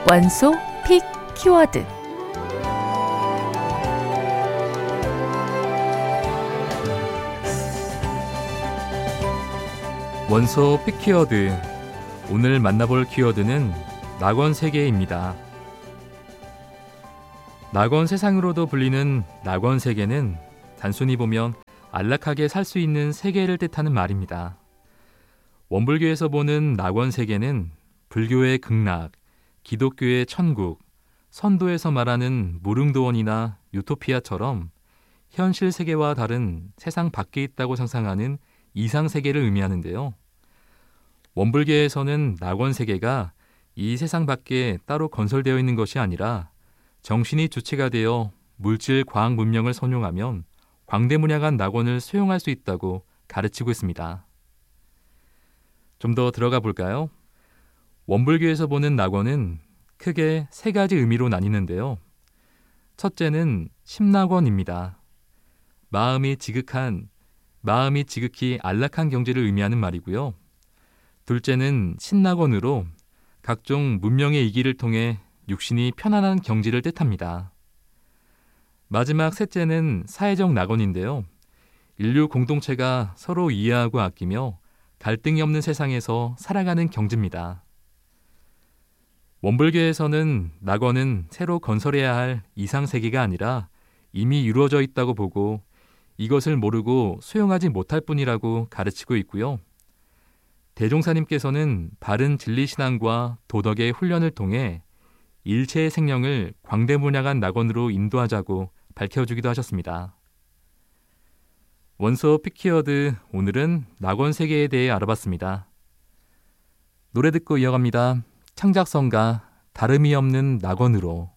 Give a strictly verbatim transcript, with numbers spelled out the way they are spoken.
원소 픽 키워드. 원소 픽 키워드. 오늘 만나볼 키워드는 낙원 세계입니다. 낙원 세상으로도 불리는 낙원 세계는 단순히 보면 안락하게 살 수 있는 세계를 뜻하는 말입니다. 원불교에서 보는 낙원 세계는 불교의 극락, 기독교의 천국, 선도에서 말하는 무릉도원이나 유토피아처럼 현실 세계와 다른 세상 밖에 있다고 상상하는 이상 세계를 의미하는데요. 원불교에서는 낙원 세계가 이 세상 밖에 따로 건설되어 있는 것이 아니라 정신이 주체가 되어 물질 과학 문명을 선용하면 광대문양한 낙원을 수용할 수 있다고 가르치고 있습니다. 좀 더 들어가 볼까요? 원불교에서 보는 낙원은 크게 세 가지 의미로 나뉘는데요. 첫째는 심낙원입니다. 마음이 지극한, 마음이 지극히 안락한 경지를 의미하는 말이고요. 둘째는 신낙원으로 각종 문명의 이기를 통해 육신이 편안한 경지를 뜻합니다. 마지막 셋째는 사회적 낙원인데요. 인류 공동체가 서로 이해하고 아끼며 갈등이 없는 세상에서 살아가는 경지입니다. 원불교에서는 낙원은 새로 건설해야 할 이상세계가 아니라 이미 이루어져 있다고 보고 이것을 모르고 수용하지 못할 뿐이라고 가르치고 있고요. 대종사님께서는 바른 진리신앙과 도덕의 훈련을 통해 일체의 생명을 광대문양한 낙원으로 인도하자고 밝혀주기도 하셨습니다. 원소 픽키워드, 오늘은 낙원 세계에 대해 알아봤습니다. 노래 듣고 이어갑니다. 창작성가 다름이 없는 낙원으로.